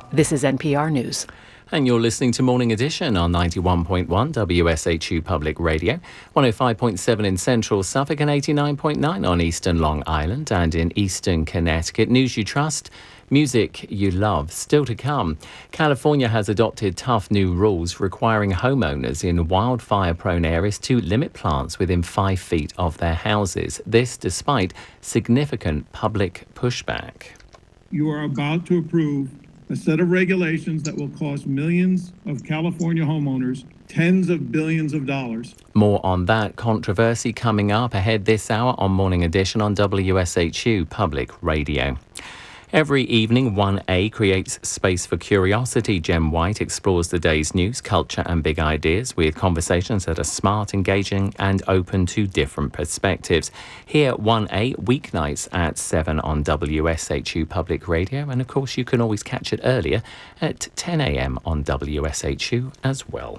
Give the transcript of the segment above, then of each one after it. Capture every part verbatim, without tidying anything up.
This is N P R News. And you're listening to Morning Edition on ninety-one point one W S H U Public Radio, one oh five point seven in central Suffolk and eighty-nine point nine on eastern Long Island and in eastern Connecticut. News you trust, music you love. Still to come, California has adopted tough new rules requiring homeowners in wildfire-prone areas to limit plants within five feet of their houses. This despite significant public pushback. You are about to approve a set of regulations that will cost millions of California homeowners tens of billions of dollars. More on that controversy coming up ahead this hour on Morning Edition on W S H U Public Radio. Every evening, one A creates space for curiosity. Jem White explores the day's news, culture and big ideas with conversations that are smart, engaging and open to different perspectives. Here, one A, weeknights at seven on W S H U Public Radio. And of course, you can always catch it earlier at ten a.m. on W S H U as well.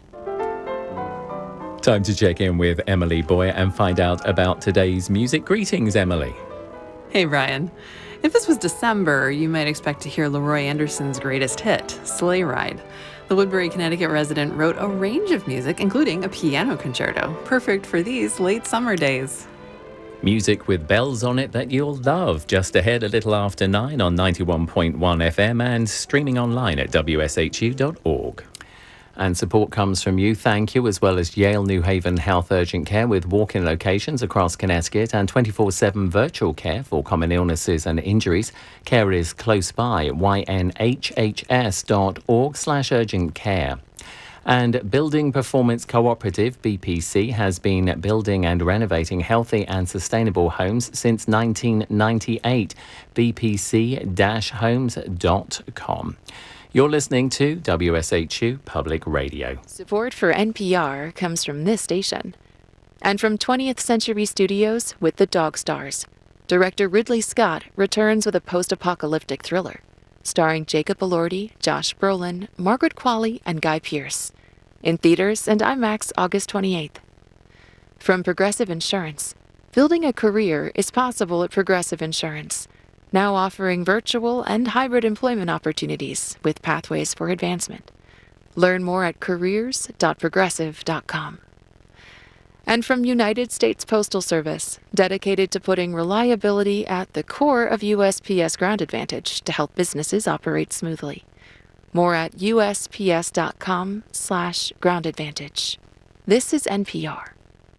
Time to check in with Emily Boyer and find out about today's music. Greetings, Emily. Hey, Ryan. If this was December, you might expect to hear Leroy Anderson's greatest hit, Sleigh Ride. The Woodbury, Connecticut resident wrote a range of music, including a piano concerto, perfect for these late summer days. Music with bells on it that you'll love. Just ahead a little after nine on ninety-one point one F M and streaming online at W S H U dot org. And support comes from you, thank you, as well as Yale New Haven Health Urgent Care with walk-in locations across Connecticut and twenty-four seven virtual care for common illnesses and injuries. Care is close by, Y N H H S dot org slash urgent care. And Building Performance Cooperative, B P C, has been building and renovating healthy and sustainable homes since nineteen ninety-eight. b p c dash homes dot com. You're listening to W S H U Public Radio. Support for N P R comes from this station. And from twentieth Century Studios with The Dog Stars. Director Ridley Scott returns with a post-apocalyptic thriller, starring Jacob Elordi, Josh Brolin, Margaret Qualley, and Guy Pearce. In theaters and IMAX August twenty-eighth. From Progressive Insurance. Building a career is possible at Progressive Insurance. Now offering virtual and hybrid employment opportunities with pathways for advancement. Learn more at careers dot progressive dot com. And from United States Postal Service, dedicated to putting reliability at the core of U S P S Ground Advantage to help businesses operate smoothly. More at U S P S dot com slash ground advantage. This is N P R.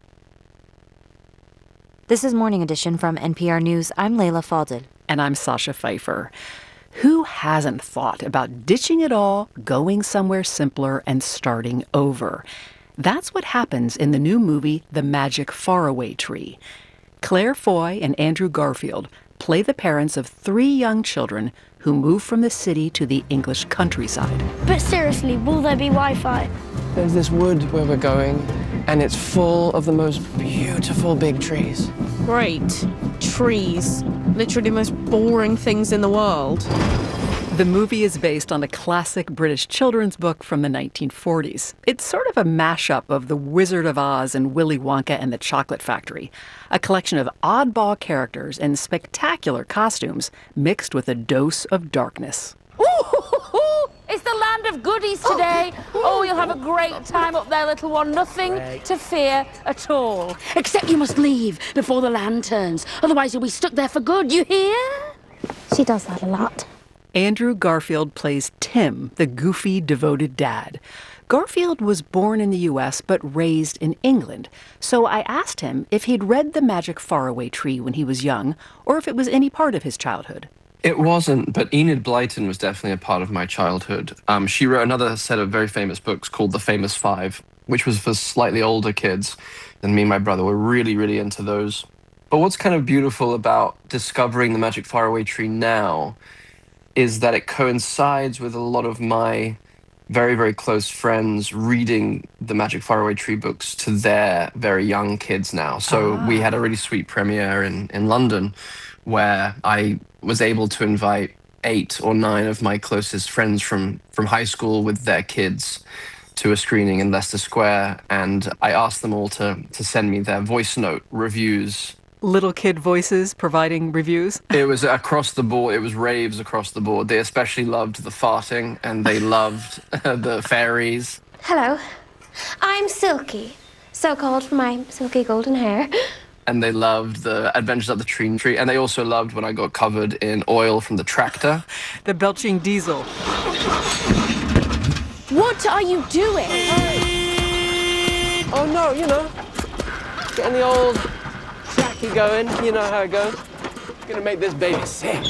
This is Morning Edition from N P R News. I'm Layla Falded. And I'm Sasha Pfeiffer. Who hasn't thought about ditching it all, going somewhere simpler, and starting over? That's what happens in the new movie The Magic Faraway Tree. Claire Foy and Andrew Garfield play the parents of three young children who move from the city to the English countryside. But seriously, will there be Wi-Fi? There's this wood where we're going, and it's full of the most beautiful big trees. Great. Trees. Literally the most boring things in the world. The movie is based on a classic British children's book from the nineteen forties. It's sort of a mashup of The Wizard of Oz and Willy Wonka and the Chocolate Factory, a collection of oddball characters and spectacular costumes mixed with a dose of darkness. Ooh, it's the land of goodies today. Oh, you'll have a great time up there, little one. Nothing to fear at all. Except you must leave before the land turns. Otherwise you'll be stuck there for good, you hear? She does that a lot. Andrew Garfield plays Tim, the goofy, devoted dad. Garfield was born in the U S but raised in England. So I asked him if he'd read The Magic Faraway Tree when he was young, or if it was any part of his childhood. It wasn't, but Enid Blyton was definitely a part of my childhood. Um, she wrote another set of very famous books called The Famous Five, which was for slightly older kids. And me and my brother were really, really into those. But what's kind of beautiful about discovering The Magic Faraway Tree now is that it coincides with a lot of my very, very close friends reading the Magic Faraway Tree books to their very young kids now. So ah. we had a really sweet premiere in, in London where I was able to invite eight or nine of my closest friends from, from high school with their kids to a screening in Leicester Square. And I asked them all to, to send me their voice note reviews little kid voices providing reviews? It was across the board. It was raves across the board. They especially loved the farting, and they loved the fairies. Hello, I'm Silky, so called for my silky golden hair. And they loved the Adventures of the Tree Tree, and they also loved when I got covered in oil from the tractor. The belching diesel. What are you doing? Oh no, you know, getting the old tracky going. You know how it goes. Gonna make this baby sick.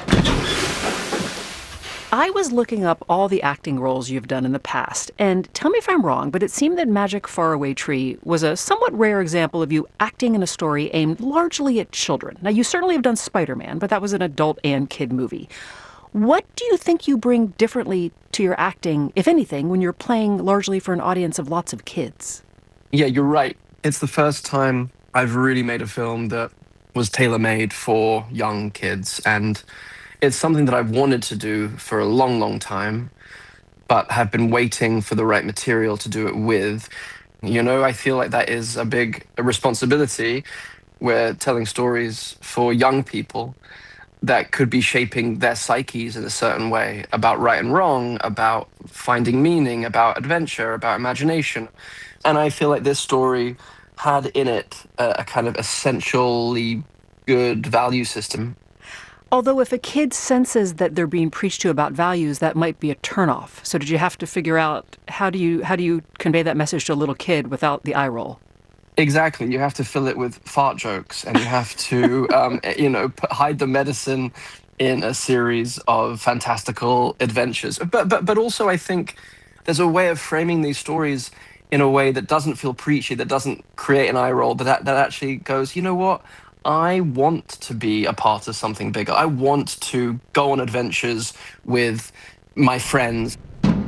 I was looking up all the acting roles you've done in the past, and tell me if I'm wrong, but it seemed that Magic Faraway Tree was a somewhat rare example of you acting in a story aimed largely at children. Now, you certainly have done Spider-Man, but that was an adult and kid movie. What do you think you bring differently to your acting, if anything, when you're playing largely for an audience of lots of kids? Yeah, you're right. It's the first time I've really made a film that was tailor-made for young kids, and it's something that I've wanted to do for a long, long time, but have been waiting for the right material to do it with. You know, I feel like that is a big responsibility. We're telling stories for young people that could be shaping their psyches in a certain way, about right and wrong, about finding meaning, about adventure, about imagination. And I feel like this story had in it a, a kind of essentially good value system. Although if a kid senses that they're being preached to about values, that might be a turnoff. So did you have to figure out how do you how do you convey that message to a little kid without the eye roll? Exactly. You have to fill it with fart jokes, and you have to, um, you know, put, hide the medicine in a series of fantastical adventures. But but but also, I think there's a way of framing these stories in a way that doesn't feel preachy, that doesn't create an eye roll, but that, that actually goes, you know what? I want to be a part of something bigger. I want to go on adventures with my friends.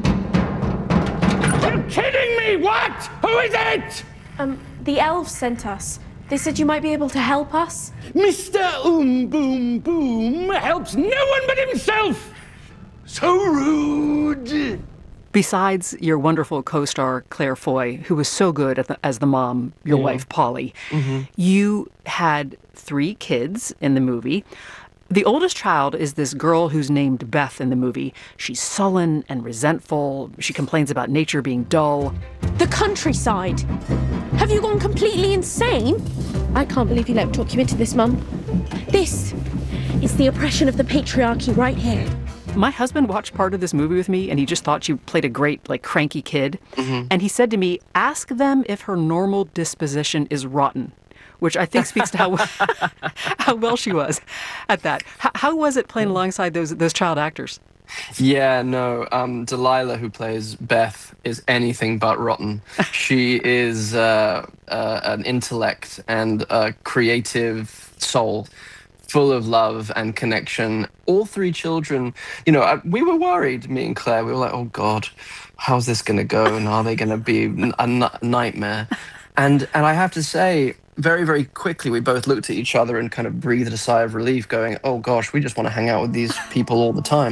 You're kidding me! What? Who is it? Um, the elves sent us. They said you might be able to help us. Mister Um Boom Boom helps no one but himself! So rude! Besides your wonderful co-star, Claire Foy, who was so good at the, as the mom, your Yeah. wife, Polly, Mm-hmm. you had three kids in the movie. The oldest child is this girl who's named Beth in the movie. She's sullen and resentful. She complains about nature being dull. The countryside. Have you gone completely insane? I can't believe you let me talk you into this, Mum. This is the oppression of the patriarchy right here. My husband watched part of this movie with me, and he just thought you played a great, like, cranky kid. Mm-hmm. And he said to me, ask them if her normal disposition is rotten, which I think speaks to how how well she was at that. How, how was it playing alongside those those child actors? Yeah, no. Um, Delilah, who plays Beth, is anything but rotten. She is uh, uh, an intellect and a creative soul, full of love and connection. All three children, you know, I, we were worried, me and Claire. We were like, oh, God, how's this going to go? And are they going to be a n- nightmare? And and I have to say, very, very quickly, we both looked at each other and kind of breathed a sigh of relief, going, oh, gosh, we just want to hang out with these people all the time.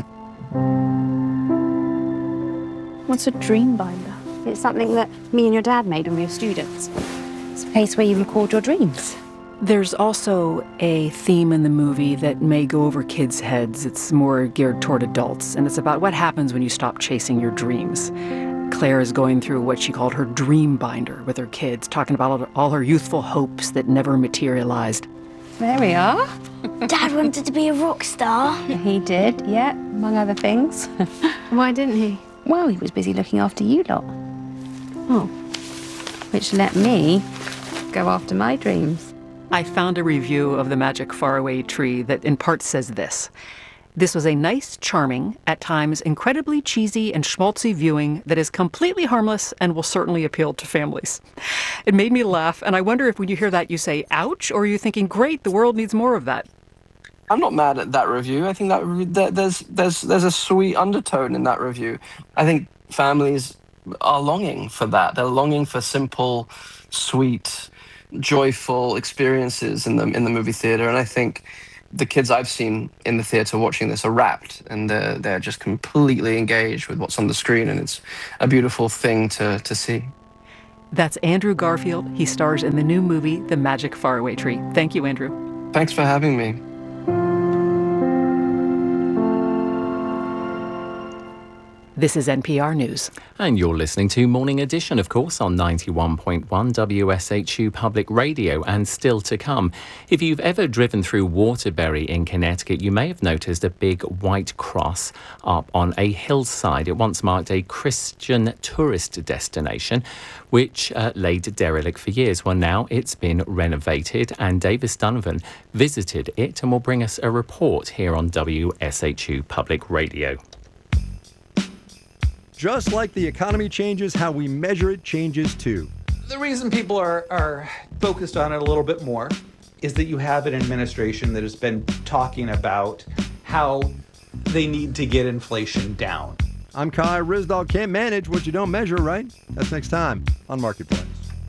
What's a dream binder? It's something that me and your dad made when we were students. It's a place where you record your dreams. There's also a theme in the movie that may go over kids' heads. It's more geared toward adults, and it's about what happens when you stop chasing your dreams. Claire is going through what she called her dream binder with her kids, talking about all her youthful hopes that never materialized. There we are. Dad wanted to be a rock star. He did, yeah, among other things. Why didn't he? Well, he was busy looking after you lot. Oh, which let me go after my dreams. I found a review of The Magic Faraway Tree that in part says this. This was a nice, charming, at times incredibly cheesy and schmaltzy viewing that is completely harmless and will certainly appeal to families. It made me laugh, and I wonder if when you hear that you say, ouch, or are you thinking, great, the world needs more of that? I'm not mad at that review. I think that, that there's there's there's a sweet undertone in that review. I think families are longing for that. They're longing for simple, sweet, joyful experiences in the in the movie theater, and I think the kids I've seen in the theater watching this are rapt, and they're, they're just completely engaged with what's on the screen, and it's a beautiful thing to, to see. That's Andrew Garfield. He stars in the new movie, The Magic Faraway Tree. Thank you, Andrew. Thanks for having me. This is N P R News. And you're listening to Morning Edition, of course, on ninety-one point one W S H U Public Radio, and still to come. If you've ever driven through Waterbury in Connecticut, you may have noticed a big white cross up on a hillside. It once marked a Christian tourist destination, which uh, lay derelict for years. Well, now it's been renovated, and Davis Donovan visited it and will bring us a report here on W S H U Public Radio. Just like the economy changes, how we measure it changes too. The reason people are, are focused on it a little bit more is that you have an administration that has been talking about how they need to get inflation down. I'm Kai Ryssdal. Can't manage what you don't measure, right? That's next time on Marketplace.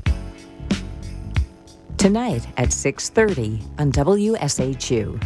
Tonight at six thirty on W S H U.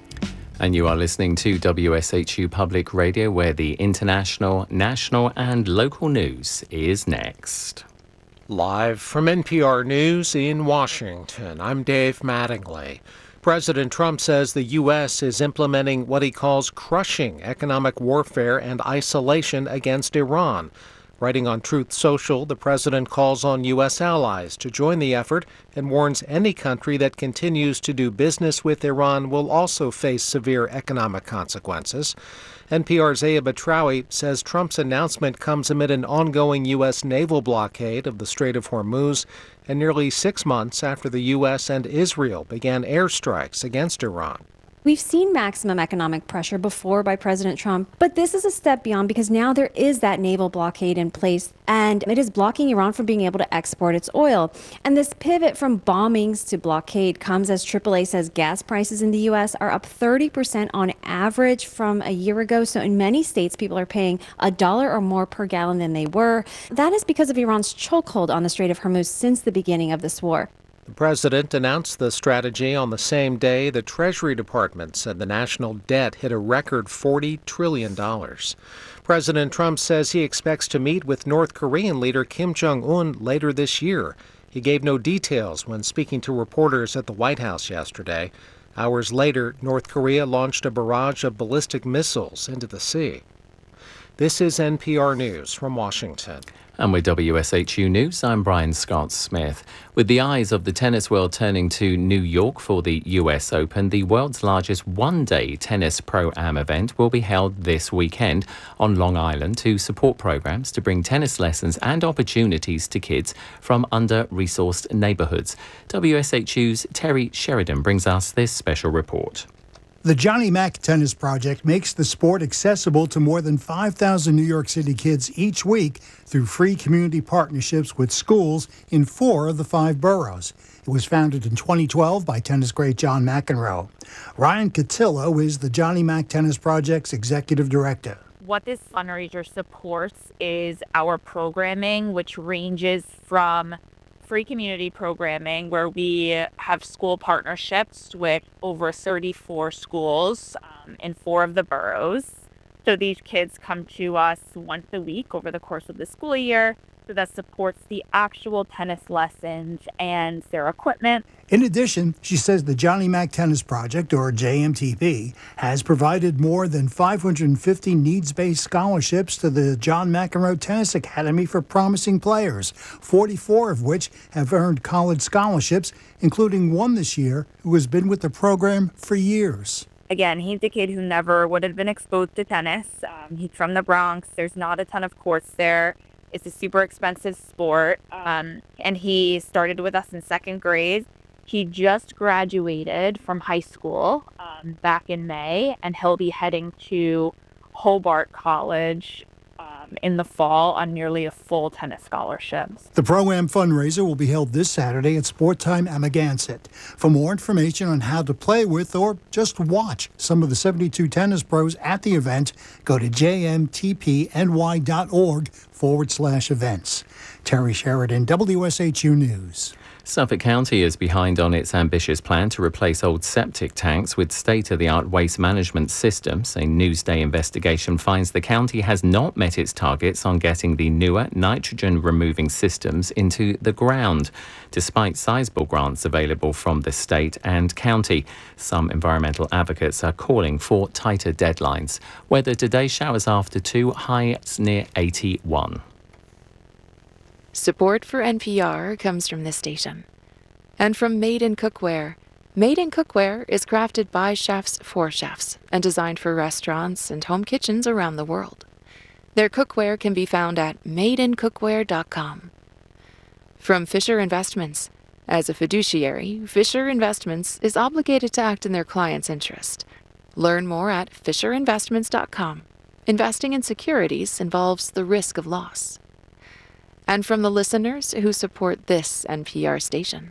And you are listening to W S H U Public Radio, where the international, national and local news is next. Live from N P R News in Washington, I'm Dave Mattingly. President Trump says the U S is implementing what he calls crushing economic warfare and isolation against Iran. Writing on Truth Social, the president calls on U S allies to join the effort and warns any country that continues to do business with Iran will also face severe economic consequences. N P R's Aya Batrawi says Trump's announcement comes amid an ongoing U S naval blockade of the Strait of Hormuz and nearly six months after the U S and Israel began airstrikes against Iran. We've seen maximum economic pressure before by President Trump, but this is a step beyond because now there is that naval blockade in place, and it is blocking Iran from being able to export its oil. And this pivot from bombings to blockade comes as triple A says gas prices in the U S are up thirty percent on average from a year ago. So in many states, people are paying a dollar or more per gallon than they were. That is because of Iran's chokehold on the Strait of Hormuz since the beginning of this war. The president announced the strategy on the same day the Treasury Department said the national debt hit a record forty trillion dollars. President Trump says he expects to meet with North Korean leader Kim Jong-un later this year. He gave no details when speaking to reporters at the White House yesterday. Hours later, North Korea launched a barrage of ballistic missiles into the sea. This is N P R News from Washington. And with W S H U News, I'm Brian Scott Smith. With the eyes of the tennis world turning to New York for the U S Open, the world's largest one-day tennis pro-am event will be held this weekend on Long Island to support programs to bring tennis lessons and opportunities to kids from under-resourced neighborhoods. W S H U's Terry Sheridan brings us this special report. The Johnny Mac Tennis Project makes the sport accessible to more than five thousand New York City kids each week through free community partnerships with schools in four of the five boroughs. It was founded in twenty twelve by tennis great John McEnroe. Ryan Cotillo is the Johnny Mac Tennis Project's executive director. What this fundraiser supports is our programming, which ranges from free community programming where we have school partnerships with over thirty-four schools um, in four of the boroughs. So these kids come to us once a week over the course of the school year. So that supports the actual tennis lessons and their equipment. In addition, she says the Johnny Mac Tennis Project, or J M T P, has provided more than five hundred fifty needs-based scholarships to the John McEnroe Tennis Academy for promising players, forty-four of which have earned college scholarships, including one this year who has been with the program for years. Again, he's a kid who never would have been exposed to tennis. Um, he's from the Bronx. There's not a ton of courts there. It's a super expensive sport, um, and he started with us in second grade. He just graduated from high school um, back in May, and he'll be heading to Hobart College um, in the fall on nearly a full tennis scholarship. The Pro-Am fundraiser will be held this Saturday at Sport Time Amagansett. For more information on how to play with or just watch some of the seventy-two tennis pros at the event, go to jmtpny.org forward slash events. Terry Sheridan, W S H U News. Suffolk County is behind on its ambitious plan to replace old septic tanks with state-of-the-art waste management systems. A Newsday investigation finds the county has not met its targets on getting the newer nitrogen-removing systems into the ground, despite sizable grants available from the state and county. Some environmental advocates are calling for tighter deadlines. Weather today, showers after two, highs near eighty-one. Support for N P R comes from this station. And from Made in Cookware. Made in Cookware is crafted by chefs for chefs and designed for restaurants and home kitchens around the world. Their cookware can be found at made in cookware dot com. From Fisher Investments. As a fiduciary, Fisher Investments is obligated to act in their client's interest. Learn more at fisher investments dot com. Investing in securities involves the risk of loss. And from the listeners who support this N P R station.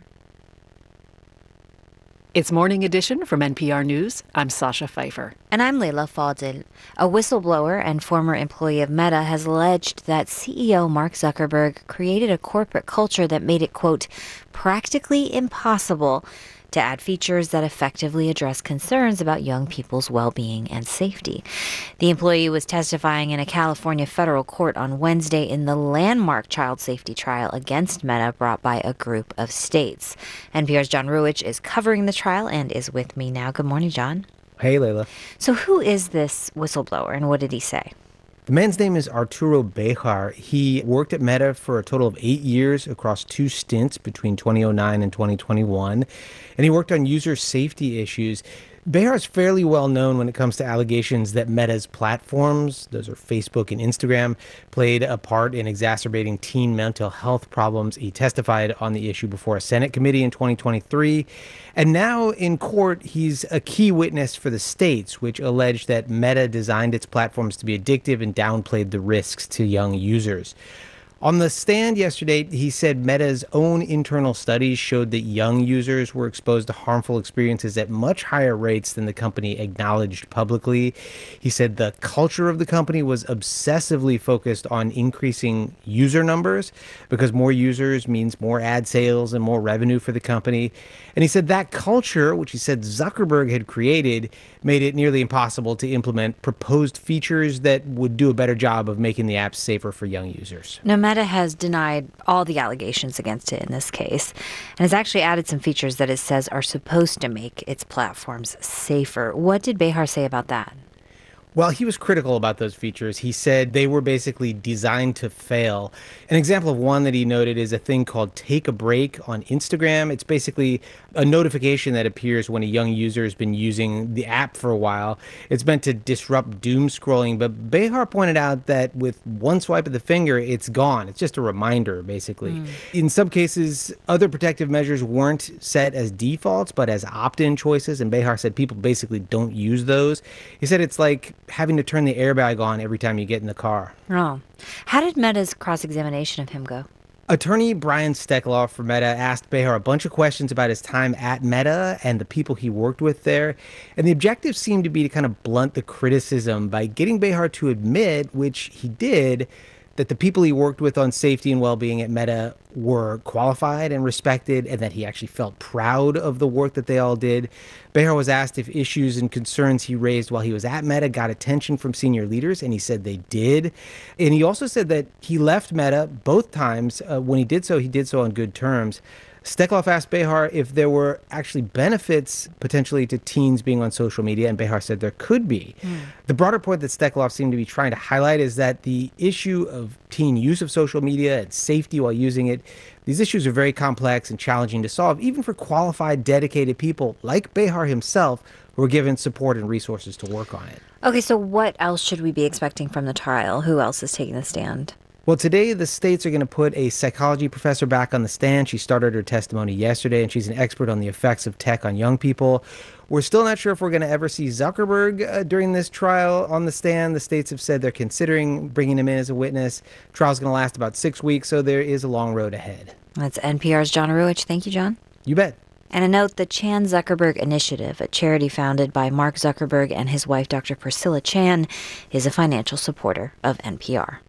It's Morning Edition from N P R News. I'm Sasha Pfeiffer. And I'm Leila Fadel. A whistleblower and former employee of Meta has alleged that C E O Mark Zuckerberg created a corporate culture that made it, quote, practically impossible to add features that effectively address concerns about young people's well-being and safety. The employee was testifying in a California federal court on Wednesday in the landmark child safety trial against Meta brought by a group of states. N P R's John Ruwitch is covering the trial and is with me now. Good morning, John. Hey, Leila. So who is this whistleblower and what did he say? The man's name is Arturo Bejar. He worked at Meta for a total of eight years across two stints between twenty oh nine and twenty twenty-one, and he worked on user safety issues. Bejar is fairly well known when it comes to allegations that Meta's platforms, those are Facebook and Instagram, played a part in exacerbating teen mental health problems. He testified on the issue before a Senate committee in twenty twenty-three. And now in court, he's a key witness for the states, which alleged that Meta designed its platforms to be addictive and downplayed the risks to young users. On the stand yesterday, he said Meta's own internal studies showed that young users were exposed to harmful experiences at much higher rates than the company acknowledged publicly. He said the culture of the company was obsessively focused on increasing user numbers because more users means more ad sales and more revenue for the company. And he said that culture, which he said Zuckerberg had created, made it nearly impossible to implement proposed features that would do a better job of making the apps safer for young users. Now, Meta has denied all the allegations against it in this case and has actually added some features that it says are supposed to make its platforms safer. What did Bejar say about that? Well, he was critical about those features. He said they were basically designed to fail. An example of one that he noted is a thing called Take a Break on Instagram. It's basically a notification that appears when a young user has been using the app for a while. It's meant to disrupt doom scrolling, but Bejar pointed out that with one swipe of the finger, it's gone. It's just a reminder, basically. Mm. In some cases, other protective measures weren't set as defaults, but as opt-in choices, and Bejar said people basically don't use those. He said it's like having to turn the airbag on every time you get in the car. Oh. How did Meta's cross-examination of him go? Attorney Brian Steckloff for Meta asked Bejar a bunch of questions about his time at Meta and the people he worked with there. And the objective seemed to be to kind of blunt the criticism by getting Bejar to admit, which he did, that the people he worked with on safety and well-being at Meta were qualified and respected, and that he actually felt proud of the work that they all did. Bejar was asked if issues and concerns he raised while he was at Meta got attention from senior leaders, and he said they did. And he also said that he left Meta both times. Uh, when he did so, he did so on good terms. Steckloff asked Bejar if there were actually benefits potentially to teens being on social media, and Bejar said there could be. Mm. The broader point that Steckloff seemed to be trying to highlight is that the issue of teen use of social media and safety while using it, these issues are very complex and challenging to solve, even for qualified, dedicated people like Bejar himself, who were given support and resources to work on it. Okay, so what else should we be expecting from the trial? Who else is taking the stand? Well, today the states are going to put a psychology professor back on the stand. She started her testimony yesterday, and she's an expert on the effects of tech on young people. We're still not sure if we're going to ever see Zuckerberg uh, during this trial on the stand. The states have said they're considering bringing him in as a witness. The trial's going to last about six weeks, so there is a long road ahead. That's N P R's John Ruwitch. Thank you, John. You bet. And a note, the Chan Zuckerberg Initiative, a charity founded by Mark Zuckerberg and his wife, Doctor Priscilla Chan, is a financial supporter of N P R.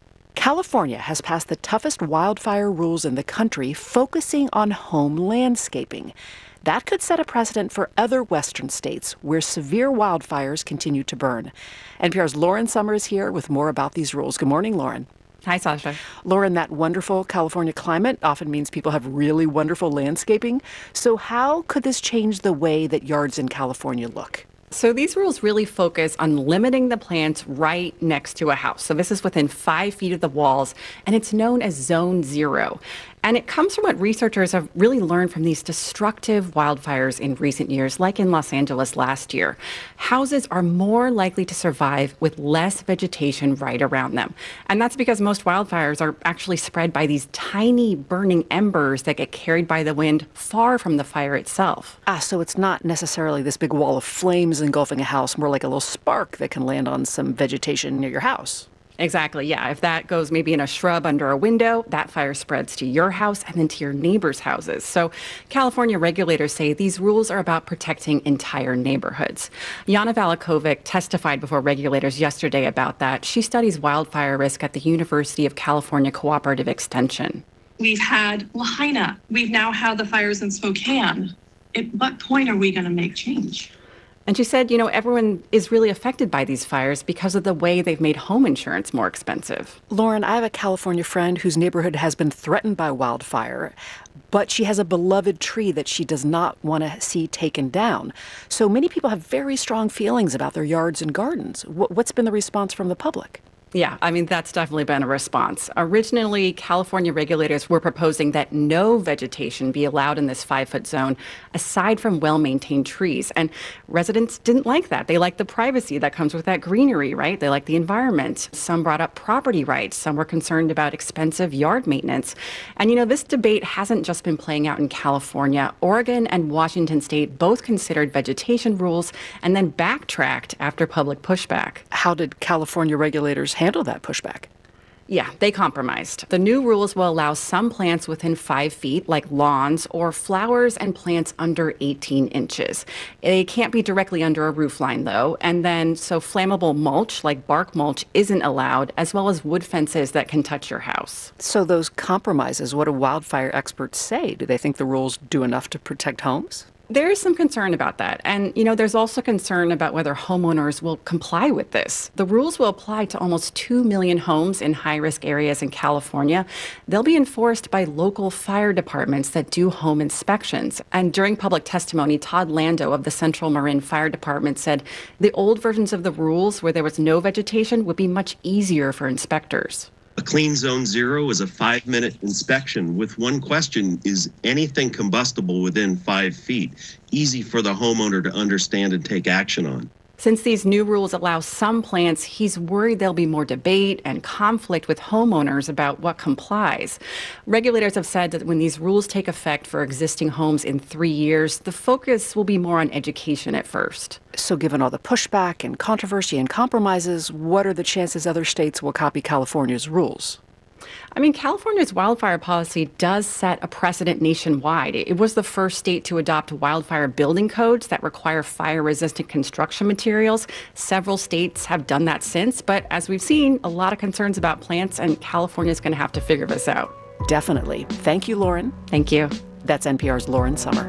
California has passed the toughest wildfire rules in the country, focusing on home landscaping. That could set a precedent for other western states where severe wildfires continue to burn. N P R's Lauren Sommer is here with more about these rules. Good morning, Lauren. Hi, Sasha. Lauren, that wonderful California climate often means people have really wonderful landscaping. So how could this change the way that yards in California look? So these rules really focus on limiting the plants right next to a house. So this is within five feet of the walls, and it's known as Zone Zero. And it comes from what researchers have really learned from these destructive wildfires in recent years, like in Los Angeles last year. Houses are more likely to survive with less vegetation right around them. And that's because most wildfires are actually spread by these tiny burning embers that get carried by the wind far from the fire itself. Ah, so it's not necessarily this big wall of flames engulfing a house, more like a little spark that can land on some vegetation near your house. Exactly, yeah. If that goes maybe in a shrub under a window, that fire spreads to your house and then to your neighbors' houses. So California regulators say these rules are about protecting entire neighborhoods. Jana Valakovic testified before regulators yesterday about that. She studies wildfire risk at the University of California Cooperative Extension. We've had Lahaina. We've now had the fires in Spokane. At what point are we going to make change? And she said, you know, everyone is really affected by these fires because of the way they've made home insurance more expensive. Lauren, I have a California friend whose neighborhood has been threatened by wildfire, but she has a beloved tree that she does not want to see taken down. So many people have very strong feelings about their yards and gardens. What's been the response from the public? Yeah, I mean, that's definitely been a response. Originally, California regulators were proposing that no vegetation be allowed in this five-foot zone, aside from well-maintained trees. And residents didn't like that. They liked the privacy that comes with that greenery, right? They liked the environment. Some brought up property rights. Some were concerned about expensive yard maintenance. And, you know, this debate hasn't just been playing out in California. Oregon and Washington State both considered vegetation rules and then backtracked after public pushback. How did California regulators handle that pushback? Yeah, they compromised. The new rules will allow some plants within five feet, like lawns, or flowers and plants under eighteen inches. They can't be directly under a roof line, though. And then, so flammable mulch, like bark mulch, isn't allowed, as well as wood fences that can touch your house. So those compromises, what do wildfire experts say? Do they think the rules do enough to protect homes? There is some concern about that. And, you know, there's also concern about whether homeowners will comply with this. The rules will apply to almost two million homes in high-risk areas in California. They'll be enforced by local fire departments that do home inspections. And during public testimony, Todd Lando of the Central Marin Fire Department said the old versions of the rules, where there was no vegetation, would be much easier for inspectors. A clean zone zero is a five-minute inspection with one question: is anything combustible within five feet? Easy for the homeowner to understand and take action on. Since these new rules allow some plants, he's worried there'll be more debate and conflict with homeowners about what complies. Regulators have said that when these rules take effect for existing homes in three years, the focus will be more on education at first. So given all the pushback and controversy and compromises, what are the chances other states will copy California's rules? I mean, California's wildfire policy does set a precedent nationwide. It was the first state to adopt wildfire building codes that require fire-resistant construction materials. Several states have done that since, but as we've seen, a lot of concerns about plants, and California's going to have to figure this out. Definitely. Thank you, Lauren. Thank you. That's N P R's Lauren Sommer.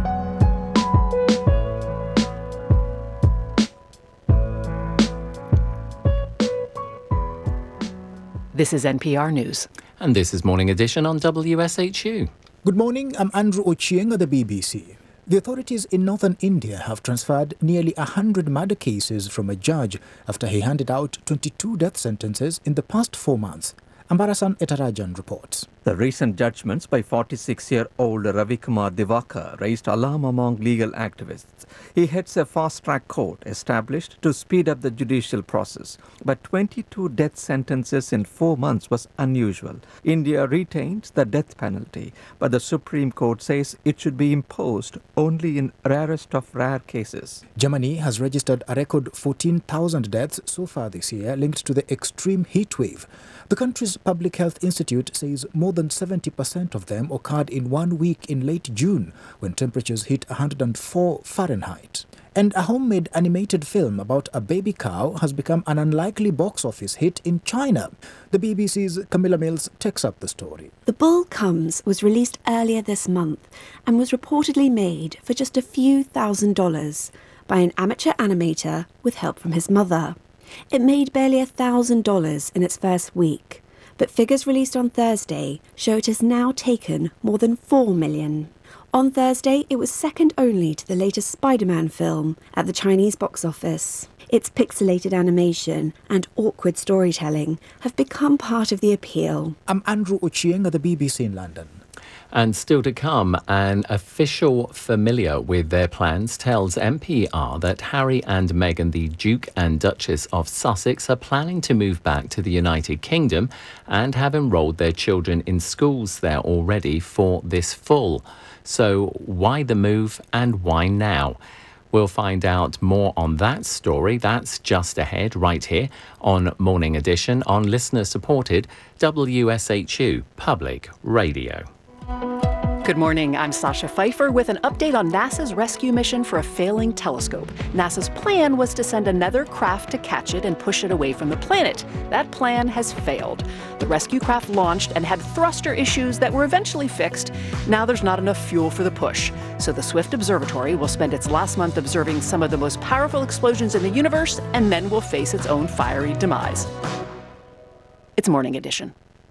This is N P R News. And this is Morning Edition on W S H U. Good morning, I'm Andrew Ochieng of the B B C. The authorities in northern India have transferred nearly one hundred murder cases from a judge after he handed out twenty-two death sentences in the past four months. Ambarasan Etarajan reports. The recent judgments by forty-six-year-old Ravikumar Divakar raised alarm among legal activists. He heads a fast-track court established to speed up the judicial process. But twenty-two death sentences in four months was unusual. India retains the death penalty, but the Supreme Court says it should be imposed only in rarest of rare cases. Germany has registered a record fourteen thousand deaths so far this year linked to the extreme heat wave. The country's Public Health Institute says more than seventy percent of them occurred in one week in late June, when temperatures hit one hundred four Fahrenheit. And a homemade animated film about a baby cow has become an unlikely box office hit in China. The B B C's Camilla Mills takes up the story. The Bull Comes was released earlier this month and was reportedly made for just a few thousand dollars by an amateur animator with help from his mother. It made barely a thousand dollars in its first week, but figures released on Thursday show it has now taken more than four million. On Thursday, it was second only to the latest Spider-Man film at the Chinese box office. Its pixelated animation and awkward storytelling have become part of the appeal. I'm Andrew Ochieng of the B B C in London. And still to come, an official familiar with their plans tells N P R that Harry and Meghan, the Duke and Duchess of Sussex, are planning to move back to the United Kingdom and have enrolled their children in schools there already for this fall. So why the move and why now? We'll find out more on that story. That's just ahead right here on Morning Edition on listener-supported W S H U Public Radio. Good morning, I'm Sasha Pfeiffer with an update on NASA's rescue mission for a failing telescope. NASA's plan was to send another craft to catch it and push it away from the planet. That plan has failed. The rescue craft launched and had thruster issues that were eventually fixed. Now there's not enough fuel for the push. So the Swift Observatory will spend its last month observing some of the most powerful explosions in the universe and then will face its own fiery demise. It's Morning Edition.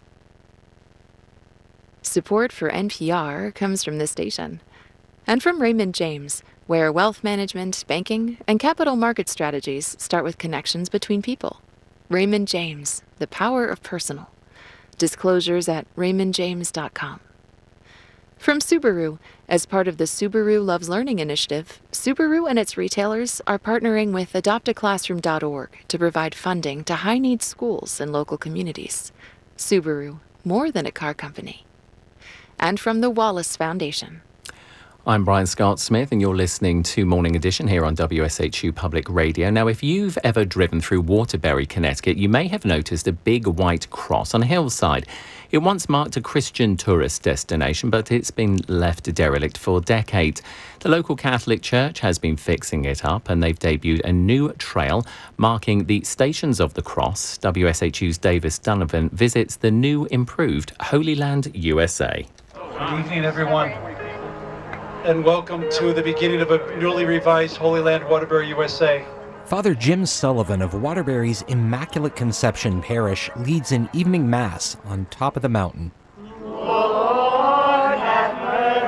Support for N P R comes from this station and from Raymond James, where wealth management, banking, and capital market strategies start with connections between people. Raymond James, the power of personal. Disclosures at raymond james dot com. From Subaru, as part of the Subaru Loves Learning initiative, Subaru and its retailers are partnering with adopt a classroom dot org to provide funding to high-needs schools in local communities. Subaru, more than a car company. And from the Wallace Foundation. I'm Brian Scott Smith, and you're listening to Morning Edition here on W S H U Public Radio. Now, if you've ever driven through Waterbury, Connecticut, you may have noticed a big white cross on a hillside. It once marked a Christian tourist destination, but it's been left derelict for decades. The local Catholic Church has been fixing it up, and they've debuted a new trail marking the Stations of the Cross. W S H U's Davis Donovan visits the new improved Holy Land U S A. Good evening, everyone, and welcome to the beginning of a newly revised Holy Land Waterbury U S A. Father Jim Sullivan of Waterbury's Immaculate Conception Parish leads an evening mass on top of the mountain. Lord, have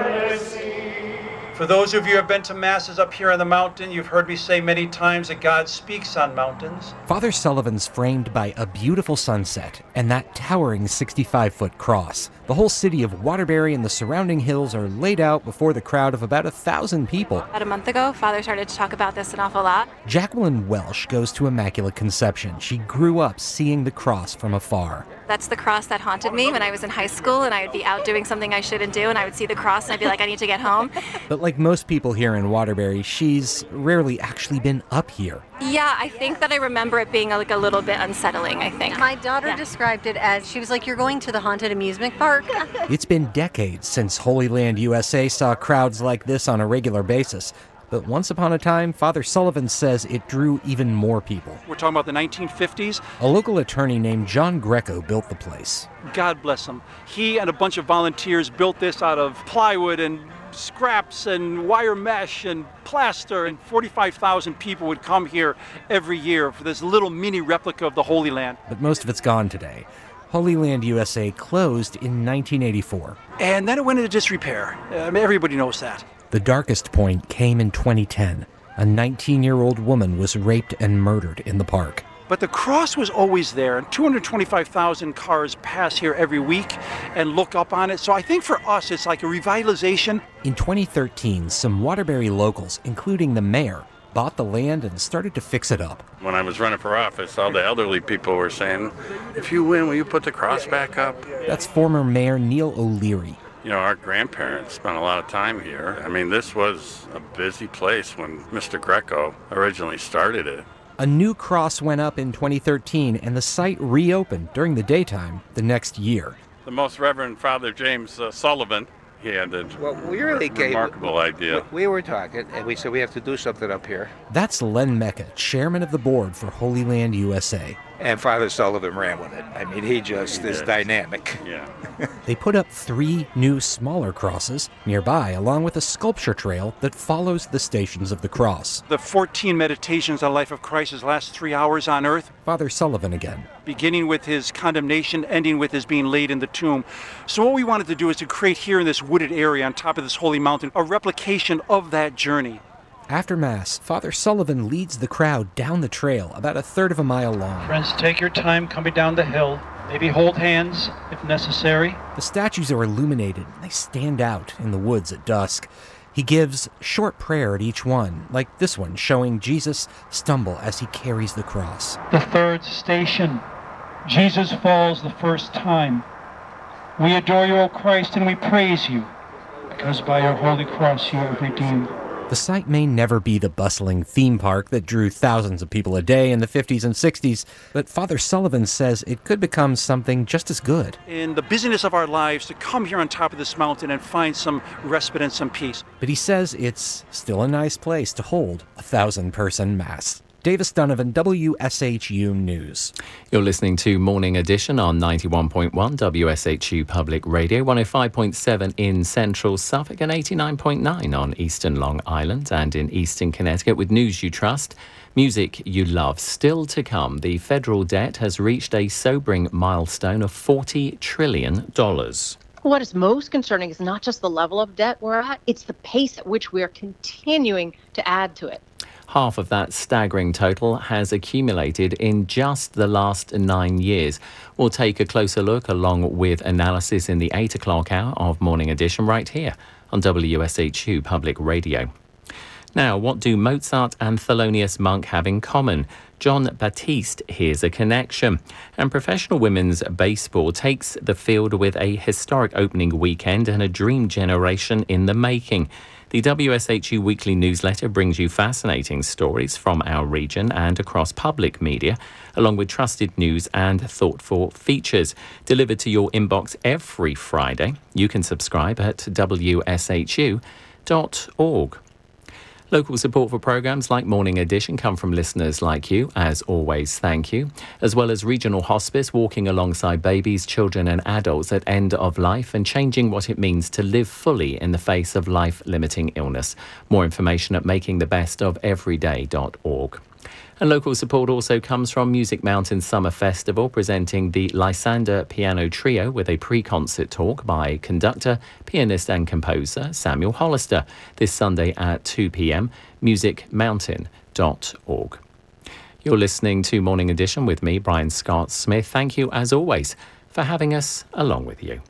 mercy. For those of you who have been to masses up here on the mountain, you've heard me say many times that God speaks on mountains. Father Sullivan's framed by a beautiful sunset and that towering sixty-five foot cross. The whole city of Waterbury and the surrounding hills are laid out before the crowd of about a thousand people. About a month ago, Father started to talk about this an awful lot. Jacqueline Welsh goes to Immaculate Conception. She grew up seeing the cross from afar. That's the cross that haunted me when I was in high school, and I would be out doing something I shouldn't do, and I would see the cross and I'd be like, I need to get home. But like most people here in Waterbury, she's rarely actually been up here. Yeah, I think that I remember it being like a little bit unsettling, I think. My daughter yeah. described it as, she was like, you're going to the haunted amusement park. It's been decades since Holy Land U S A saw crowds like this on a regular basis. But once upon a time, Father Sullivan says it drew even more people. We're talking about the nineteen fifties. A local attorney named John Greco built the place. God bless him. He and a bunch of volunteers built this out of plywood and scraps and wire mesh and plaster, and forty-five thousand people would come here every year for this little mini replica of the Holy Land. But most of it's gone today. Holy Land U S A closed in nineteen eighty-four. And then it went into disrepair. I mean, everybody knows that. The darkest point came in twenty ten. A nineteen-year-old woman was raped and murdered in the park. But the cross was always there, and two hundred twenty-five thousand cars pass here every week and look up on it. So I think for us, it's like a revitalization. In twenty thirteen, some Waterbury locals, including the mayor, bought the land and started to fix it up. When I was running for office, all the elderly people were saying, if you win, will you put the cross back up? That's former Mayor Neil O'Leary. You know, our grandparents spent a lot of time here. I mean, this was a busy place when Mister Greco originally started it. A new cross went up in twenty thirteen, and the site reopened during the daytime the next year. The Most Reverend Father James uh, Sullivan he had a Well, we really gave- remarkable idea. We were talking, and we said we have to do something up here. That's Len Mecca, chairman of the board for Holy Land U S A. And Father Sullivan ran with it. I mean, he just He is did. dynamic. Yeah. They put up three new smaller crosses nearby, along with a sculpture trail that follows the stations of the cross. The fourteen meditations on the life of Christ, his last three hours on earth, Father Sullivan again. beginning with his condemnation, ending with his being laid in the tomb. So what we wanted to do is to create here in this wooded area on top of this holy mountain a replication of that journey. After Mass, Father Sullivan leads the crowd down the trail about a third of a mile long. Friends, take your time coming down the hill. Maybe hold hands if necessary. The statues are illuminated. They stand out in the woods at dusk. He gives short prayer at each one, like this one showing Jesus stumble as he carries the cross. The third station. Jesus falls the first time. We adore you, O Christ, and we praise you, because by your holy cross you have redeemed. The site may never be the bustling theme park that drew thousands of people a day in the fifties and sixties, but Father Sullivan says it could become something just as good. In the busyness of our lives, to come here on top of this mountain and find some respite and some peace. But he says it's still a nice place to hold a thousand-person Mass. Davis Donovan, W S H U News. You're listening to Morning Edition on ninety-one point one W S H U Public Radio, one oh five point seven in central Suffolk and eighty-nine point nine on eastern Long Island and in eastern Connecticut with news you trust, music you love. Still to come, the federal debt has reached a sobering milestone of forty trillion dollars. What is most concerning is not just the level of debt we're at, it's the pace at which we are continuing to add to it. Half of that staggering total has accumulated in just the last nine years. We'll take a closer look along with analysis in the eight o'clock hour of Morning Edition right here on W S H U Public Radio. Now, what do Mozart and Thelonious Monk have in common? John Batiste hears a connection. And professional women's baseball takes the field with a historic opening weekend and a dream generation in the making. The W S H U Weekly Newsletter brings you fascinating stories from our region and across public media, along with trusted news and thoughtful features. Delivered to your inbox every Friday. You can subscribe at W S H U dot org. Local support for programmes like Morning Edition come from listeners like you. As always, thank you. As well as Regional Hospice, walking alongside babies, children and adults at end of life and changing what it means to live fully in the face of life-limiting illness. More information at making the best of everyday dot org. And local support also comes from Music Mountain Summer Festival, presenting the Lysander Piano Trio with a pre-concert talk by conductor, pianist and composer Samuel Hollister this Sunday at two p.m, music mountain dot org. You're listening to Morning Edition with me, Brian Scott Smith. Thank you, as always, for having us along with you.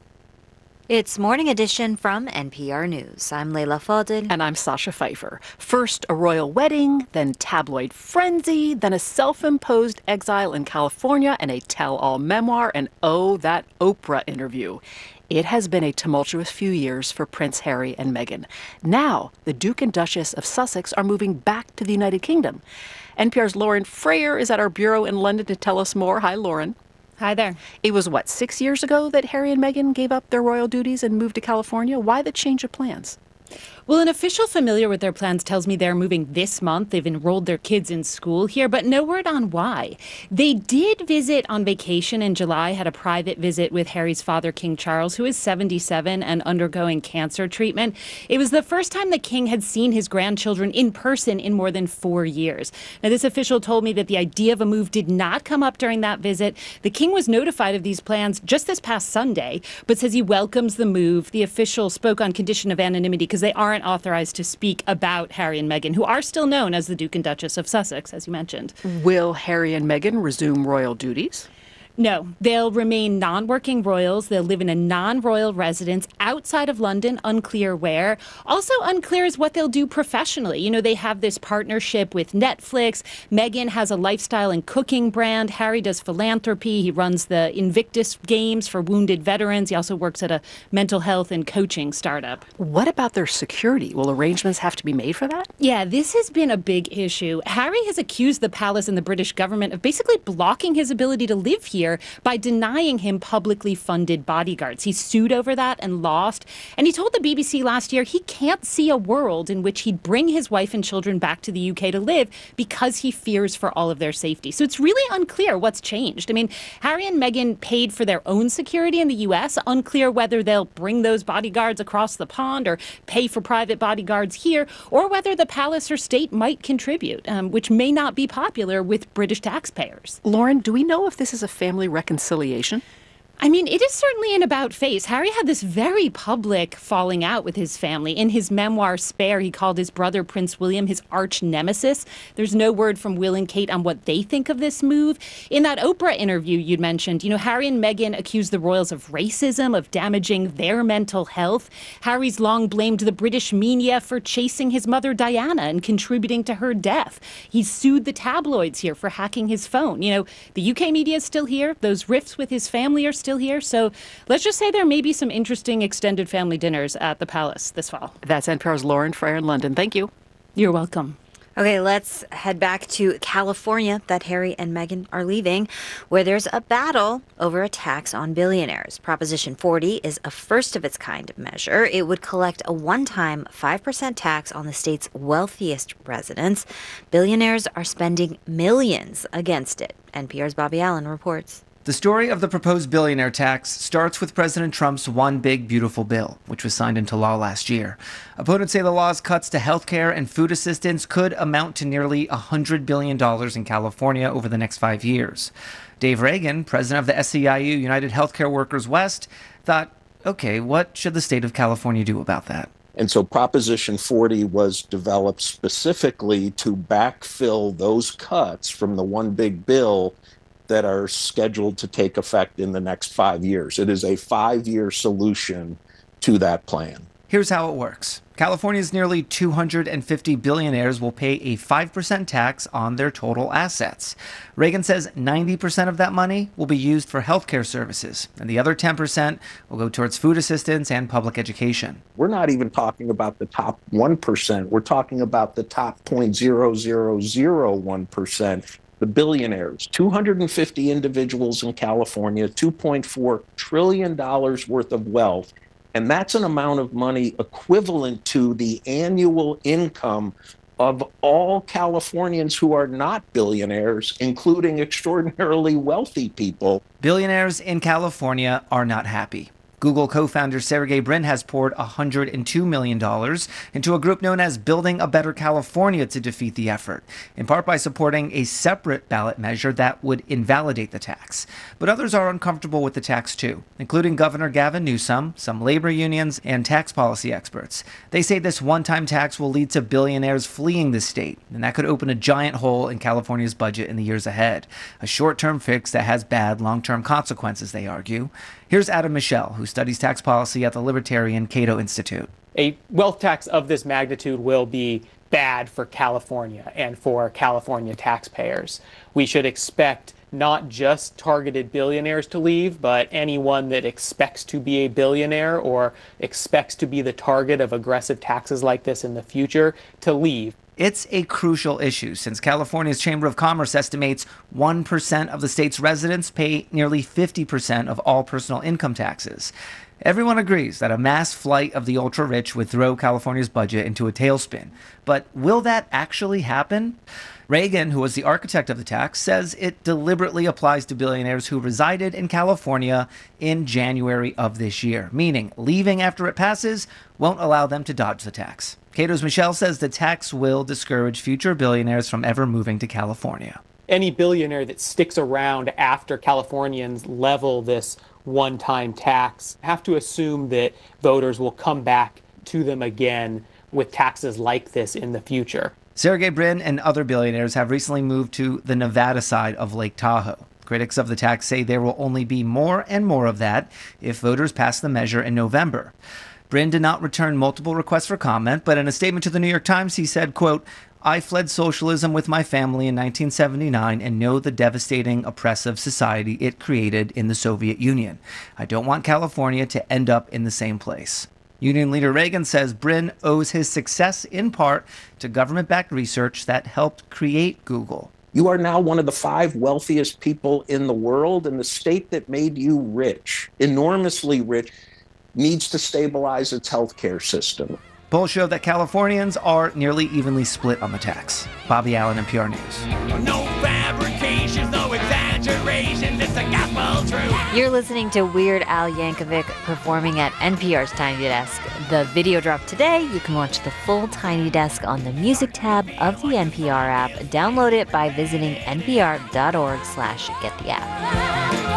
It's Morning Edition from N P R News. I'm Leila Fadel. And I'm Sasha Pfeiffer. First a royal wedding, then tabloid frenzy, then a self-imposed exile in California and a tell-all memoir, and oh, that Oprah interview. It has been a tumultuous few years for Prince Harry and Meghan. Now, the Duke and Duchess of Sussex are moving back to the United Kingdom. N P R's Lauren Frayer is at our bureau in London to tell us more. Hi, Lauren. Hi there. It was, what, six years ago that Harry and Meghan gave up their royal duties and moved to California? Why the change of plans? Well, an official familiar with their plans tells me they're moving this month. They've enrolled their kids in school here, but no word on why. They did visit on vacation in July, had a private visit with Harry's father, King Charles, who is seventy-seven and undergoing cancer treatment. It was the first time the king had seen his grandchildren in person in more than four years. Now, this official told me that the idea of a move did not come up during that visit. The king was notified of these plans just this past Sunday, but says he welcomes the move. The official spoke on condition of anonymity because they aren't authorized to speak about Harry and Meghan, who are still known as the Duke and Duchess of Sussex, as you mentioned. Will Harry and Meghan resume royal duties? No, they'll remain non-working royals. They'll live in a non-royal residence outside of London, unclear where. Also unclear is what they'll do professionally. You know, they have this partnership with Netflix. Meghan has a lifestyle and cooking brand. Harry does philanthropy. He runs the Invictus Games for wounded veterans. He also works at a mental health and coaching startup. What about their security? Will arrangements have to be made for that? Yeah, this has been a big issue. Harry has accused the palace and the British government of basically blocking his ability to live here. year by denying him publicly funded bodyguards. He sued over that and lost. And he told the B B C last year he can't see a world in which he'd bring his wife and children back to the U K to live because he fears for all of their safety. So it's really unclear what's changed. I mean, Harry and Meghan paid for their own security in the U S. Unclear whether they'll bring those bodyguards across the pond or pay for private bodyguards here, or whether the palace or state might contribute, um, which may not be popular with British taxpayers. Lauren, do we know if this is a family reconciliation? I mean, it is certainly an about face. Harry had this very public falling out with his family. In his memoir, Spare, he called his brother, Prince William, his arch nemesis. There's no word from Will and Kate on what they think of this move. In that Oprah interview you'd mentioned, you know, Harry and Meghan accused the royals of racism, of damaging their mental health. Harry's long blamed the British media for chasing his mother, Diana, and contributing to her death. He's sued the tabloids here for hacking his phone. You know, the U K media is still here. Those rifts with his family are still here. So let's just say there may be some interesting extended family dinners at the palace this fall. That's N P R's Lauren Frere in London. Thank you. You're welcome. Okay, let's head back to California that Harry and Meghan are leaving, where there's a battle over a tax on billionaires. Proposition forty is a first-of-its-kind measure. It would collect a one-time five percent tax on the state's wealthiest residents. Billionaires are spending millions against it. N P R's Bobby Allen reports. The story of the proposed billionaire tax starts with President Trump's One Big Beautiful Bill, which was signed into law last year. Opponents say the law's cuts to health care and food assistance could amount to nearly one hundred billion dollars in California over the next five years. Dave Reagan, president of the S E I U United Healthcare Workers West, thought, okay, what should the state of California do about that? And so Proposition forty was developed specifically to backfill those cuts from the One Big Bill that are scheduled to take effect in the next five years. It is a five-year solution to that plan. Here's how it works. California's nearly two hundred fifty billionaires will pay a five percent tax on their total assets. Reagan says ninety percent of that money will be used for healthcare services, and the other ten percent will go towards food assistance and public education. We're not even talking about the top one percent. We're talking about the top zero point zero zero zero one percent. The billionaires, two hundred fifty individuals in California, two point four trillion dollars worth of wealth. And that's an amount of money equivalent to the annual income of all Californians who are not billionaires, including extraordinarily wealthy people. Billionaires in California are not happy. Google co-founder Sergey Brin has poured one hundred two million dollars into a group known as Building a Better California to defeat the effort, in part by supporting a separate ballot measure that would invalidate the tax. But others are uncomfortable with the tax too, including Governor Gavin Newsom, some labor unions, and tax policy experts. They say this one-time tax will lead to billionaires fleeing the state, and that could open a giant hole in California's budget in the years ahead. A short-term fix that has bad long-term consequences, they argue. Here's Adam Michel, who studies tax policy at the libertarian Cato Institute. A wealth tax of this magnitude will be bad for California and for California taxpayers. We should expect not just targeted billionaires to leave, but anyone that expects to be a billionaire or expects to be the target of aggressive taxes like this in the future to leave. It's a crucial issue since California's Chamber of Commerce estimates one percent of the state's residents pay nearly fifty percent of all personal income taxes. Everyone agrees that a mass flight of the ultra-rich would throw California's budget into a tailspin. But will that actually happen? Reagan, who was the architect of the tax, says it deliberately applies to billionaires who resided in California in January of this year, meaning leaving after it passes won't allow them to dodge the tax. Cato's Michelle says the tax will discourage future billionaires from ever moving to California. Any billionaire that sticks around after Californians level this one-time tax have to assume that voters will come back to them again with taxes like this in the future. Sergey Brin and other billionaires have recently moved to the Nevada side of Lake Tahoe. Critics of the tax say there will only be more and more of that if voters pass the measure in November. Brin did not return multiple requests for comment, but in a statement to the New York Times, he said, quote, "I fled socialism with my family in nineteen seventy-nine and know the devastating, oppressive society it created in the Soviet Union. I don't want California to end up in the same place." Union leader Reagan says Brin owes his success in part to government-backed research that helped create Google. You are now one of the five wealthiest people in the world, and the state that made you rich, enormously rich, needs to stabilize its healthcare system. Polls show that Californians are nearly evenly split on the tax. Bobby Allen, N P R News. No fabrications, no exaggerations, it's the gospel truth. You're listening to Weird Al Yankovic performing at N P R's Tiny Desk. The video dropped today. You can watch the full Tiny Desk on the music tab of the N P R app. Download it by visiting npr.org slash get the app.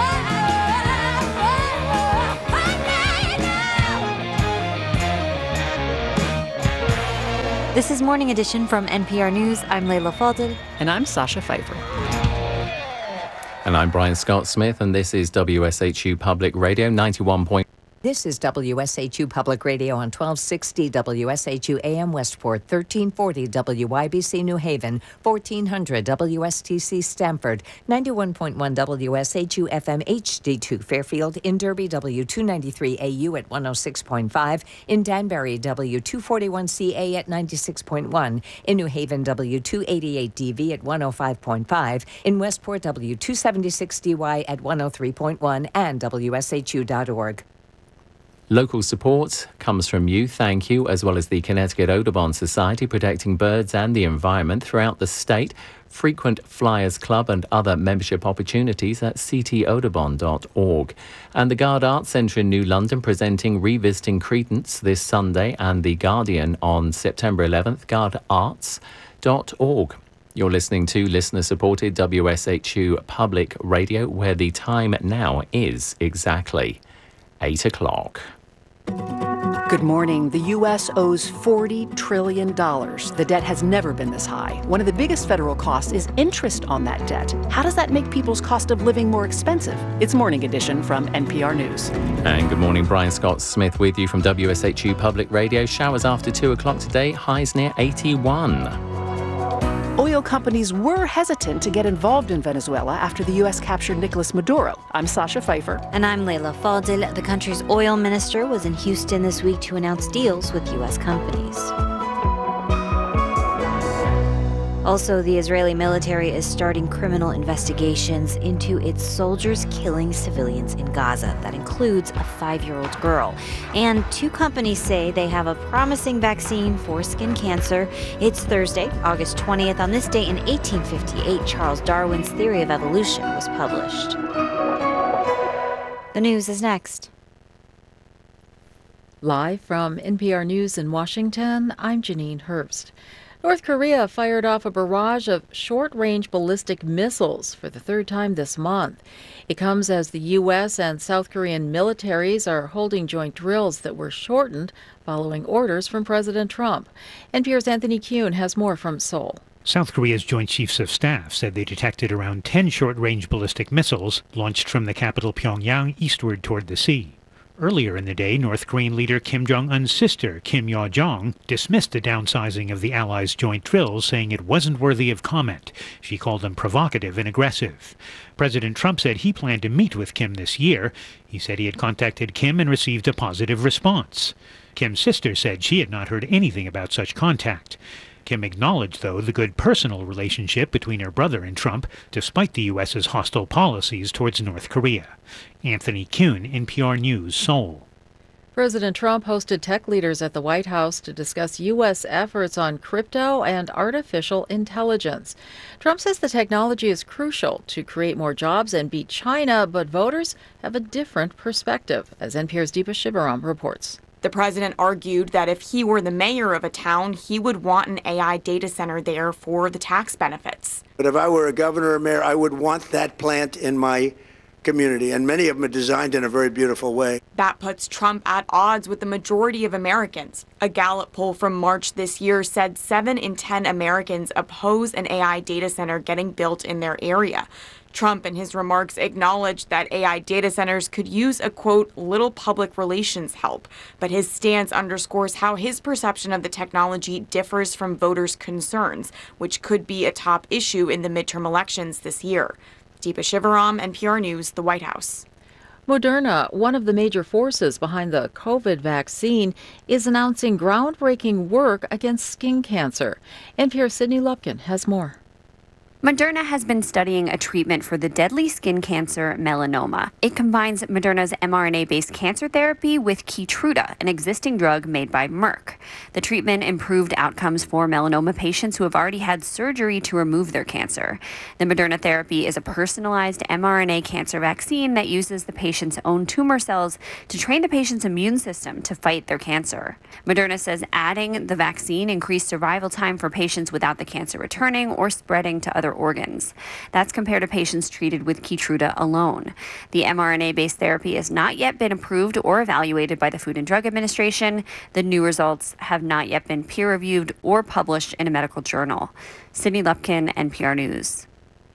This is Morning Edition from N P R News. I'm Leila Fadel. And I'm Sasha Pfeiffer. And I'm Brian Scott Smith, and this is W S H U Public Radio ninety-one point. This is W S H U Public Radio on twelve sixty W S H U A M Westport, thirteen forty W Y B C New Haven, fourteen hundred W S T C Stamford, ninety-one point one W S H U F M H D two Fairfield, in Derby W two ninety-three A U at one oh six point five, in Danbury W two forty-one C A at ninety-six point one, in New Haven W two eighty-eight D V at one oh five point five, in Westport W two seventy-six D Y at one oh three point one, and W S H U dot org. Local support comes from you, thank you, as well as the Connecticut Audubon Society, protecting birds and the environment throughout the state. Frequent Flyers Club and other membership opportunities at c t audubon dot org. And the Gard Arts Centre in New London presenting Revisiting Credence this Sunday, and The Guardian on September eleventh, gard arts dot org. You're listening to listener-supported W S H U Public Radio, where the time now is exactly eight o'clock. Good morning. The U S owes forty trillion dollars. The debt has never been this high. One of the biggest federal costs is interest on that debt. How does that make people's cost of living more expensive? It's Morning Edition from N P R News. And good morning, Brian Scott Smith with you from W S H U Public Radio. Showers after two o'clock today, highs near eighty-one. Oil companies were hesitant to get involved in Venezuela after the U S captured Nicolas Maduro. I'm Sasha Pfeiffer. And I'm Leila Fadel. The country's oil minister was in Houston this week to announce deals with U S companies. Also, the Israeli military is starting criminal investigations into its soldiers killing civilians in Gaza. That includes a five-year-old girl. And two companies say they have a promising vaccine for skin cancer. It's Thursday, August twentieth. On this day in eighteen fifty-eight, Charles Darwin's theory of evolution was published. The news is next. Live from N P R News in Washington, I'm Janine Herbst. North Korea fired off a barrage of short-range ballistic missiles for the third time this month. It comes as the U S and South Korean militaries are holding joint drills that were shortened following orders from President Trump. N P R's Anthony Kuhn has more from Seoul. South Korea's Joint Chiefs of Staff said they detected around ten short-range ballistic missiles launched from the capital Pyongyang eastward toward the sea. Earlier in the day, North Korean leader Kim Jong-un's sister, Kim Yo-jong, dismissed the downsizing of the allies' joint drills, saying it wasn't worthy of comment. She called them provocative and aggressive. President Trump said he planned to meet with Kim this year. He said he had contacted Kim and received a positive response. Kim's sister said she had not heard anything about such contact. Kim acknowledged, though, the good personal relationship between her brother and Trump, despite the U S's hostile policies towards North Korea. Anthony Kuhn, N P R News, Seoul. President Trump hosted tech leaders at the White House to discuss U S efforts on crypto and artificial intelligence. Trump says the technology is crucial to create more jobs and beat China, but voters have a different perspective, as N P R's Deepa Shivaram reports. The president argued that if he were the mayor of a town, he would want an A I data center there for the tax benefits. But if I were a governor or mayor, I would want that plant in my community, and many of them are designed in a very beautiful way. That puts Trump at odds with the majority of Americans. A Gallup poll from March this year said seven in ten Americans oppose an A I data center getting built in their area. Trump, in his remarks, acknowledged that A I data centers could use a, quote, little public relations help. But his stance underscores how his perception of the technology differs from voters' concerns, which could be a top issue in the midterm elections this year. Deepa Shivaram, N P R News, the White House. Moderna, one of the major forces behind the COVID vaccine, is announcing groundbreaking work against skin cancer. N P R's Sydney Lupkin has more. Moderna has been studying a treatment for the deadly skin cancer melanoma. It combines Moderna's mRNA-based cancer therapy with Keytruda, an existing drug made by Merck. The treatment improved outcomes for melanoma patients who have already had surgery to remove their cancer. The Moderna therapy is a personalized mRNA cancer vaccine that uses the patient's own tumor cells to train the patient's immune system to fight their cancer. Moderna says adding the vaccine increased survival time for patients without the cancer returning or spreading to other organs. That's compared to patients treated with Keytruda alone. The mRNA-based therapy has not yet been approved or evaluated by the Food and Drug Administration. The new results have not yet been peer-reviewed or published in a medical journal. Sydney Lupkin, N P R News.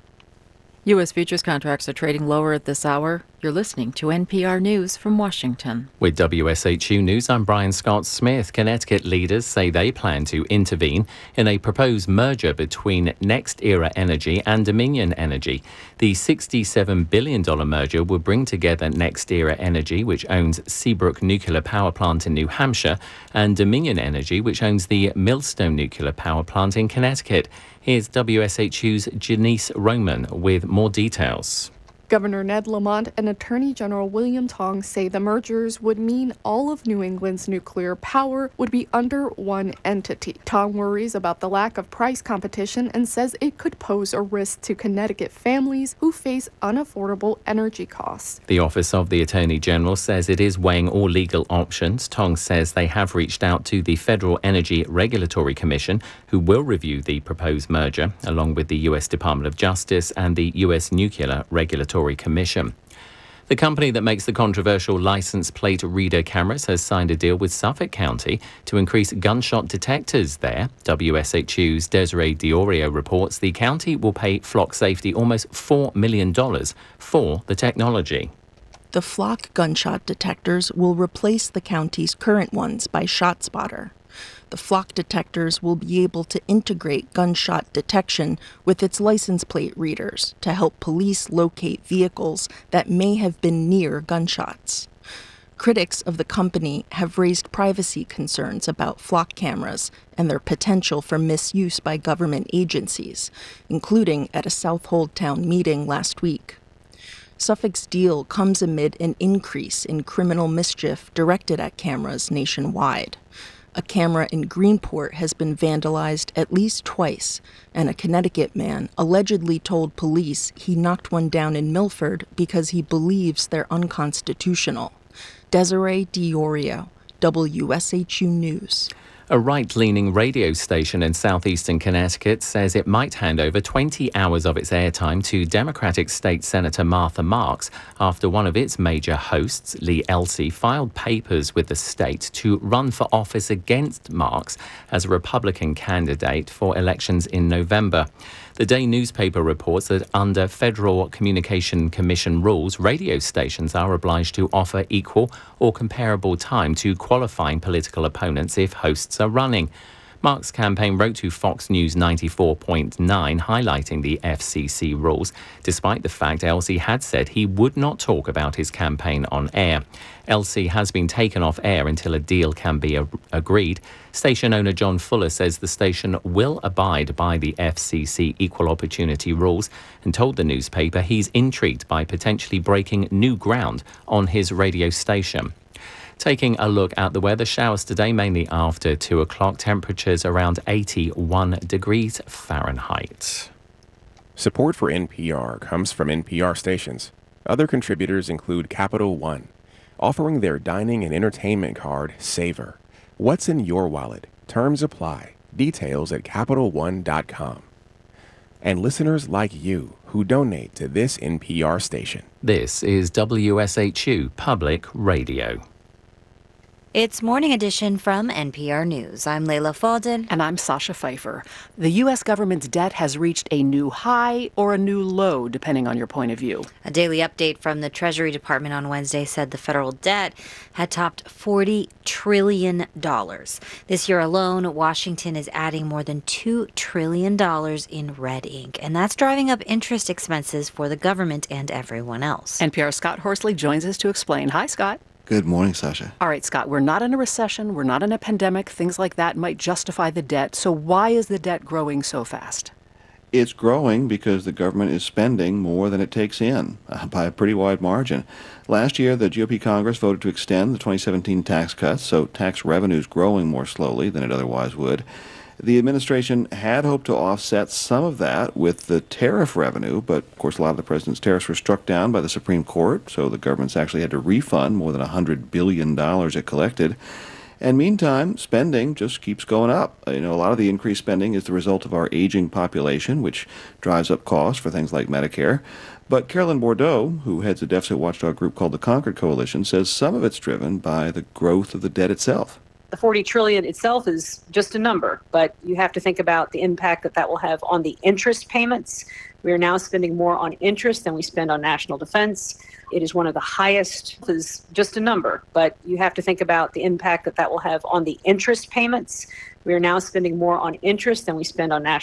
U S futures contracts are trading lower at this hour. You're listening to N P R News from Washington. With W S H U News, I'm Brian Scott Smith. Connecticut leaders say they plan to intervene in a proposed merger between NextEra Energy and Dominion Energy. The sixty-seven billion dollars merger will bring together NextEra Energy, which owns Seabrook Nuclear Power Plant in New Hampshire, and Dominion Energy, which owns the Millstone Nuclear Power Plant in Connecticut. Here's W S H U's Janice Roman with more details. Governor Ned Lamont and Attorney General William Tong say the mergers would mean all of New England's nuclear power would be under one entity. Tong worries about the lack of price competition and says it could pose a risk to Connecticut families who face unaffordable energy costs. The Office of the Attorney General says it is weighing all legal options. Tong says they have reached out to the Federal Energy Regulatory Commission, who will review the proposed merger, along with the U S Department of Justice and the U S Nuclear Regulatory Commission. The company that makes the controversial license plate reader cameras has signed a deal with Suffolk County to increase gunshot detectors there. W S H U's Desiree Diorio reports the county will pay Flock Safety almost four million dollars for the technology. The Flock gunshot detectors will replace the county's current ones by ShotSpotter. The Flock detectors will be able to integrate gunshot detection with its license plate readers to help police locate vehicles that may have been near gunshots. Critics of the company have raised privacy concerns about Flock cameras and their potential for misuse by government agencies, including at a Southold Town meeting last week. Suffolk's deal comes amid an increase in criminal mischief directed at cameras nationwide. A camera in Greenport has been vandalized at least twice, and a Connecticut man allegedly told police he knocked one down in Milford because he believes they're unconstitutional. Desiree Diorio, W S H U News. A right-leaning radio station in southeastern Connecticut says it might hand over twenty hours of its airtime to Democratic State Senator Martha Marks after one of its major hosts, Lee Elsey, filed papers with the state to run for office against Marks as a Republican candidate for elections in November. The Day newspaper reports that under Federal Communication Commission rules, radio stations are obliged to offer equal or comparable time to qualifying political opponents if hosts are running. Mark's campaign wrote to Fox News ninety-four point nine highlighting the F C C rules, despite the fact Elsey had said he would not talk about his campaign on air. Elsey has been taken off air until a deal can be a- agreed. Station owner John Fuller says the station will abide by the F C C equal opportunity rules and told the newspaper he's intrigued by potentially breaking new ground on his radio station. Taking a look at the weather, showers today mainly after two o'clock, temperatures around eighty-one degrees Fahrenheit. Support for N P R comes from N P R stations. Other contributors include Capital One, offering their dining and entertainment card, Savor. What's in your wallet? Terms apply. Details at Capital One dot com. And listeners like you who donate to this N P R station. This is W S H U Public Radio. It's Morning Edition from N P R News. I'm Layla Faldin. And I'm Sasha Pfeiffer. The U S government's debt has reached a new high or a new low, depending on your point of view. A daily update from the Treasury Department on Wednesday said the federal debt had topped forty trillion dollars. This year alone, Washington is adding more than two trillion dollars in red ink, and that's driving up interest expenses for the government and everyone else. N P R's Scott Horsley joins us to explain. Hi, Scott. Good morning, Sasha. All right, Scott, we're not in a recession. We're not in a pandemic. Things like that might justify the debt. So why is the debt growing so fast? It's growing because the government is spending more than it takes in uh, by a pretty wide margin. Last year, the G O P Congress voted to extend the twenty seventeen tax cuts, so tax revenue is growing more slowly than it otherwise would. The administration had hoped to offset some of that with the tariff revenue, but of course a lot of the president's tariffs were struck down by the Supreme Court, so the government's actually had to refund more than one hundred billion dollars it collected. And meantime, spending just keeps going up. You know, a lot of the increased spending is the result of our aging population, which drives up costs for things like Medicare. But Carolyn Bordeaux, who heads a deficit watchdog group called the Concord Coalition, says some of it's driven by the growth of the debt itself. The forty trillion dollars itself is just a number, but you have to think about the impact that that will have on the interest payments. We are now spending more on interest than we spend on national defense. It is one of the highest, is just a number, but you have to think about the impact that that will have on the interest payments. We are now spending more on interest than we spend on national